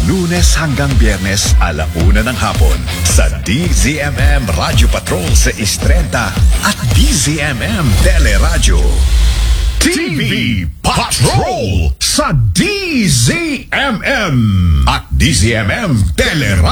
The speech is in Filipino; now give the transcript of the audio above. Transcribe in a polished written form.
Lunes hanggang Biyernes, 1:00 ng hapon sa DZMM Radio Patrol sa 6:30 at DZMM Teleradyo. TV Patrol sa DZMM at DZMM Teleradyo.